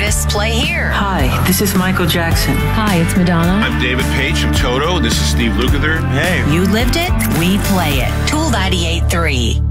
artists play here. Hi, this is Michael Jackson. Hi, it's Madonna. I'm David Page from Toto. This is Steve Lukather. Hey. You lived it, we play it. Tool 98.3.